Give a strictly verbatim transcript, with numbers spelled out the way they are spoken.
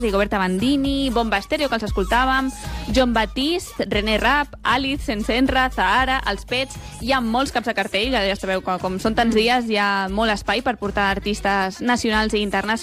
Rigoberta Bandini, Bomba Estéreo, que els escoltàvem, John Batiste, René Rapp, Alice, Sensenra, Zahara, Els Pets... Hi ha molts caps de cartell, ja sabeu que com són tants dies hi ha molt espai per portar artistes nacionals i internacionals.